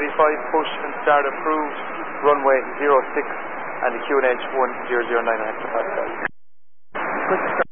25, push and start approved, runway 06 and the QNH 1009 on hectopascal.